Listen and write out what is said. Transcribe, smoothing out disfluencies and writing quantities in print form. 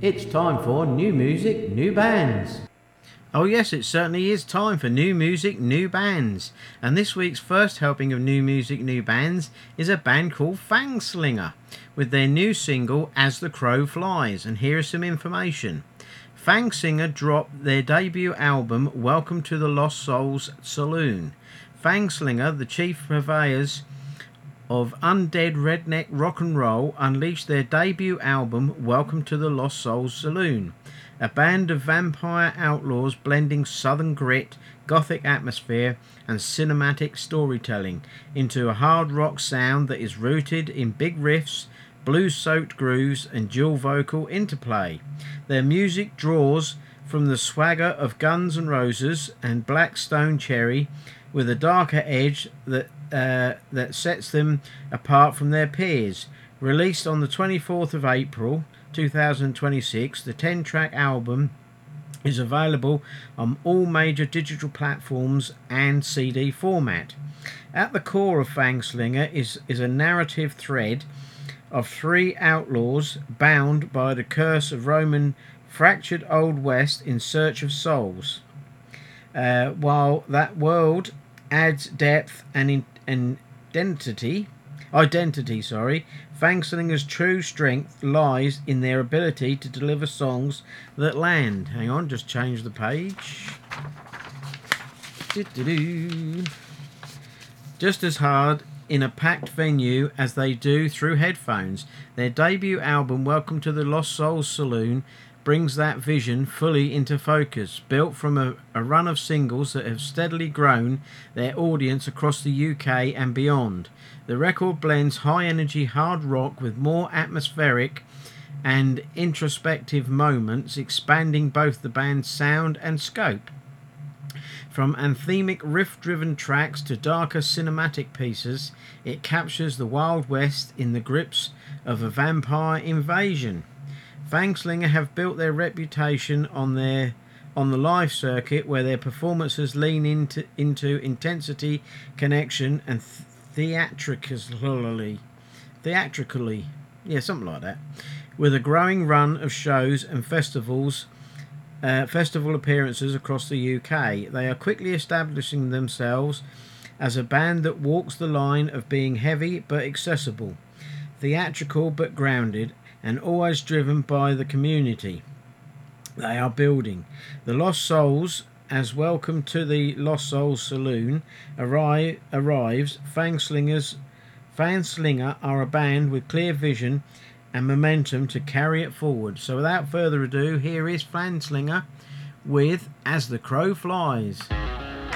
It's time for new music, new bands. Oh yes, it certainly is time for new music, new bands. And this week's first helping of new music, new bands is a band called Fangslinger with their new single As the Crow Flies. And here is some information. Fangslinger dropped their debut album Welcome to the Lost Souls Saloon. Fangslinger, the chief purveyors of undead redneck rock and roll, unleashed their debut album Welcome to the Lost Souls Saloon, a band of vampire outlaws blending southern grit, gothic atmosphere and cinematic storytelling into a hard rock sound that is rooted in big riffs, blues-soaked grooves and dual vocal interplay. Their music draws from the swagger of Guns N' Roses and Black Stone Cherry, with a darker edge that sets them apart from their peers. Released on the 24th of April 2026, the 10-track album is available on all major digital platforms and CD format. At the core of Fangslinger is a narrative thread of three outlaws bound by the curse of Roman fractured Old West in search of souls. While that world adds depth and identity, Fangslinger's true strength lies in their ability to deliver songs that land. Hang on, just change the page. Just as hard in a packed venue as they do through headphones. Their debut album, Welcome to the Lost Souls Saloon, brings that vision fully into focus, built from a run of singles that have steadily grown their audience across the UK and beyond. The record blends high-energy hard rock with more atmospheric and introspective moments, expanding both the band's sound and scope. From anthemic riff-driven tracks to darker cinematic pieces, it captures the Wild West in the grips of a vampire invasion. Fangslinger have built their reputation on the live circuit, where their performances lean into intensity, connection, and theatrically, yeah, something like that. With a growing run of shows and festival appearances across the UK, they are quickly establishing themselves as a band that walks the line of being heavy but accessible, theatrical but grounded, and always driven by the community they are building. The Lost Souls, as Welcome to the Lost Souls Saloon arrives, Fangslinger are a band with clear vision and momentum to carry it forward. So without further ado, here is Fangslinger with As the Crow Flies.